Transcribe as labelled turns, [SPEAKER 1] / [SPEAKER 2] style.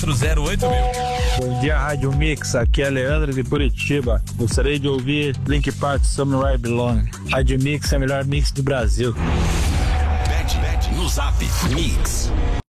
[SPEAKER 1] Bom dia, Rádio Mix. Aqui é Leandro de Curitiba. Gostaria de ouvir Link Park Somewhere I Belong. Rádio Mix é o melhor mix do Brasil.
[SPEAKER 2] Bet no Zap Mix.